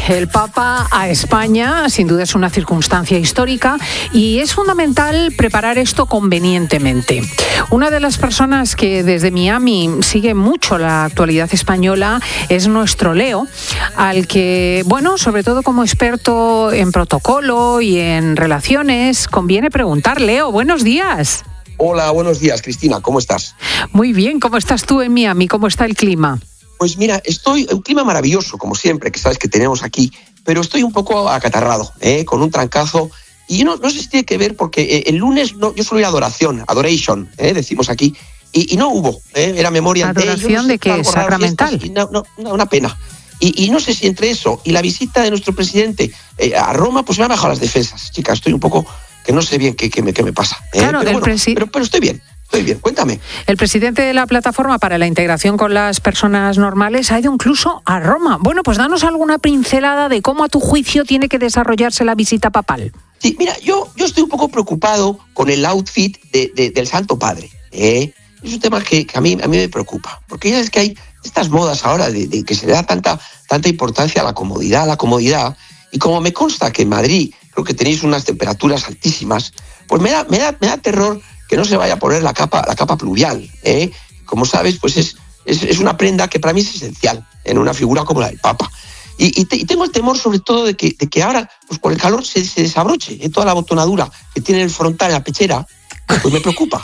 el Papa a España, sin duda es una circunstancia histórica y es fundamental preparar esto convenientemente. Una de las personas que desde Miami sigue mucho la actualidad española es nuestro Leo, al que, bueno, sobre todo como experto en protocolo y en relaciones, conviene preguntar. Leo, buenos días. Hola, buenos días, Cristina, ¿cómo estás? Muy bien, ¿cómo estás tú en Miami? ¿Cómo está el clima? Pues mira, un clima maravilloso, como siempre, que sabes que tenemos aquí, pero estoy un poco acatarrado, con un trancazo. Y no sé si tiene que ver, porque el lunes yo suelo ir a adoration, decimos aquí, y no hubo, era memoria. ¿Adoración de qué? ¿Sacramental? Una pena. Y no sé si entre eso y la visita de nuestro presidente a Roma, pues me han bajado las defensas. Chicas, estoy un poco que no sé bien qué me pasa. Claro, pero estoy bien. Cuéntame. El presidente de la Plataforma para la Integración con las Personas Normales ha ido incluso a Roma. Bueno, pues danos alguna pincelada de cómo a tu juicio tiene que desarrollarse la visita papal. Sí, mira, yo estoy un poco preocupado con el outfit del Santo Padre. Es un tema que a mí me preocupa, porque ya es que hay estas modas ahora de que se le da tanta importancia a la comodidad, y como me consta que en Madrid creo que tenéis unas temperaturas altísimas, pues me da terror que no se vaya a poner la capa pluvial. Como sabes, pues es una prenda que para mí es esencial en una figura como la del Papa. Y tengo el temor sobre todo de que ahora, pues por el calor, se desabroche toda la botonadura que tiene el frontal en la pechera, pues me preocupa.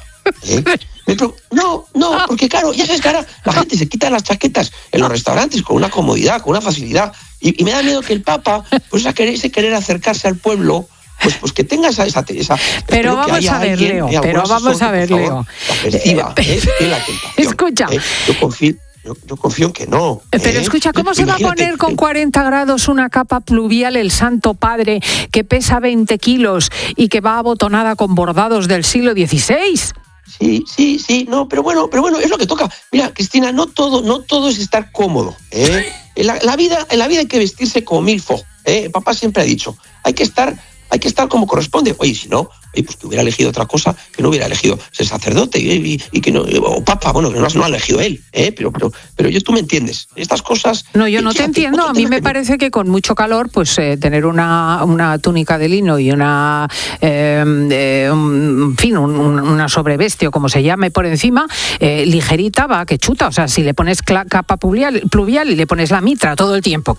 No, porque claro, ya sabes que ahora la gente se quita las chaquetas en los restaurantes con una comodidad, con una facilidad, y me da miedo que el Papa, pues ese querer acercarse al pueblo, pues que tenga esa pero vamos a ver, Leo, Leo. La perciba, la tentación. Escucha. Yo confío en que no. Pero escucha, ¿cómo se va a poner con 40 grados una capa pluvial el Santo Padre que pesa 20 kilos y que va abotonada con bordados del siglo XVI? Sí, no, pero bueno, es lo que toca. Mira, Cristina, no todo es estar cómodo. En la vida hay que vestirse como milfo. Papá siempre ha dicho, hay que estar como corresponde. Oye, si no, pues que hubiera elegido otra cosa, que no hubiera elegido ser sacerdote y que no, o papa, bueno, que no ha elegido él, pero tú me entiendes. Estas cosas. No, yo no te entiendo. A mí me parece que con mucho calor, pues tener una túnica de lino y una sobreveste o como se llame por encima, ligerita, va que chuta. O sea, si le pones capa pluvial y le pones la mitra todo el tiempo,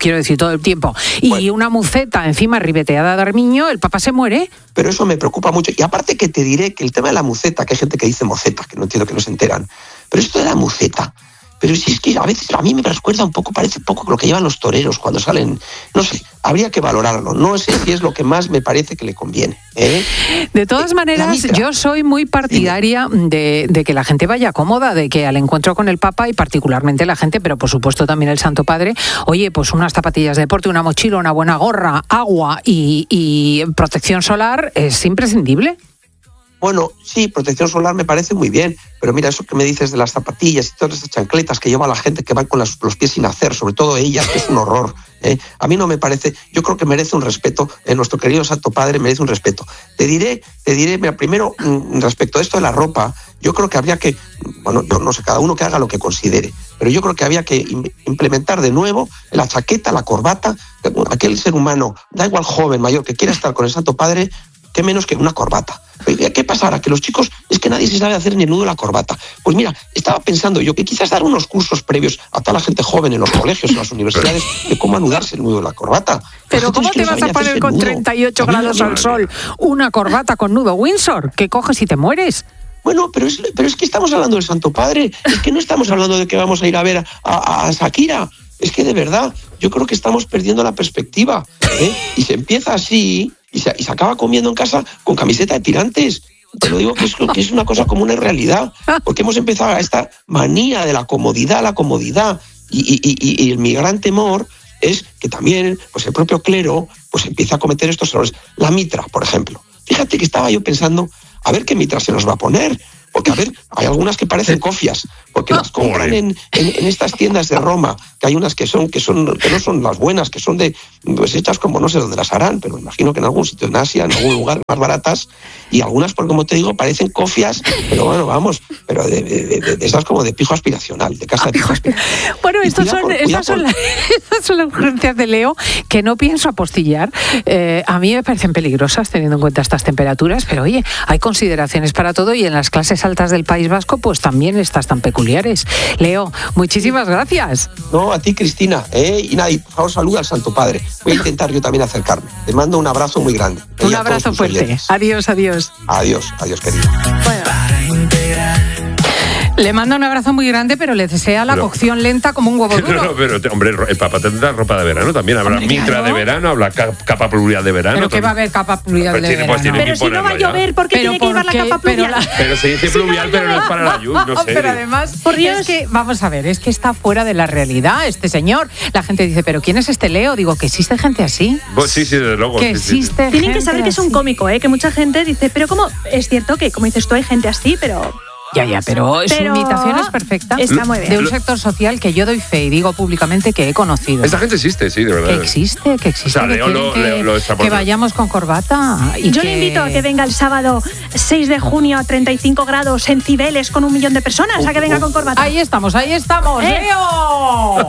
y una muceta encima ribeteada de armiño, el Papa se muere. Pero eso me preocupa mucho. Y aparte que te diré que el tema de la muceta, que hay gente que dice moceta, que no entiendo, que no se enteran, pero esto de la muceta, pero si es que a veces a mí me recuerda un poco, parece poco lo que llevan los toreros cuando salen, no sé, habría que valorarlo, no sé si es lo que más me parece que le conviene. De todas maneras, yo soy muy partidaria de que la gente vaya cómoda, de que al encuentro con el Papa, y particularmente la gente, pero por supuesto también el Santo Padre, oye, pues unas zapatillas de deporte, una mochila, una buena gorra, agua y protección solar es imprescindible. Bueno, sí, protección solar me parece muy bien, pero mira, eso que me dices de las zapatillas y todas estas chancletas que lleva la gente que van con los pies sin hacer, sobre todo ellas, que es un horror. A mí no me parece, yo creo que merece un respeto, nuestro querido Santo Padre merece un respeto. Te diré, mira, primero, respecto a esto de la ropa, yo creo que habría que, bueno, yo no sé, cada uno que haga lo que considere, pero yo creo que había que implementar de nuevo la chaqueta, la corbata, aquel ser humano, da igual joven, mayor, que quiera estar con el Santo Padre, qué menos que una corbata. ¿Qué pasa ahora? Que los chicos, es que nadie se sabe hacer ni el nudo de la corbata. Pues mira, estaba pensando yo que quizás dar unos cursos previos a toda la gente joven en los colegios, en las universidades, de cómo anudarse el nudo de la corbata. Pero ¿cómo te vas a poner con 38 grados al sol una corbata con nudo Windsor? Que coges y te mueres. Bueno, pero es que estamos hablando del Santo Padre, es que no estamos hablando de que vamos a ir a ver a Shakira. Es que de verdad, yo creo que estamos perdiendo la perspectiva, y se empieza así y se acaba comiendo en casa con camiseta de tirantes. Te lo digo que es una cosa como una realidad, porque hemos empezado a esta manía de la comodidad, y el mi gran temor es que también pues el propio clero pues empieza a cometer estos errores. La mitra, por ejemplo. Fíjate que estaba yo pensando, a ver qué mitra se nos va a poner, porque a ver, hay algunas que parecen cofias. porque las compran en estas tiendas de Roma, que hay unas que no son las buenas, que son pues hechas como no sé dónde las harán, pero imagino que en algún sitio en Asia, en algún lugar más baratas, y algunas, porque como te digo, parecen cofias, pero bueno, vamos, pero de esas como de pijo aspiracional, de casa de pijo aspiracional. Bueno, estas son las urgencias de Leo que no pienso apostillar. A mí me parecen peligrosas teniendo en cuenta estas temperaturas, pero oye, hay consideraciones para todo y en las clases altas del País Vasco pues también estas tan peculiares. Leo, muchísimas gracias. No, a ti, Cristina, y nada, y por favor saluda al Santo Padre. Voy a intentar yo también acercarme. Te mando un abrazo muy grande. Un abrazo fuerte. Oyentes. Adiós. Adiós, querido. Bueno. Le manda un abrazo muy grande, pero le desea la cocción lenta como un huevo duro. No, pero hombre, el Papa tendrá ropa de verano también. Habrá mitra de verano, habrá capa pluvial de verano. ¿Pero qué va a haber capa pluvial de verano? Pero si no va a llover, ¿por qué tiene que llevar la capa pluvial? Pero se dice pluvial, pero no es para la lluvia, no sé. Pero además, por Dios, es que, vamos a ver, es que está fuera de la realidad este señor. La gente dice, ¿pero quién es este Leo? Digo, que existe gente así. Pues sí, desde luego. Que existe gente. Tienen que saber que es un cómico, que mucha gente dice, pero ¿cómo? Es cierto que, como dices tú, hay gente así, pero... Ya, pero su imitación es perfecta. Está muy bien. De un sector social que yo doy fe y digo públicamente que he conocido. Esta gente existe, sí, de verdad. Que existe. O sea, que vayamos con corbata. Yo le invito a que venga el sábado 6 de junio a 35 grados en Cibeles con 1 millón de personas, a que venga con corbata. Ahí estamos, Leo.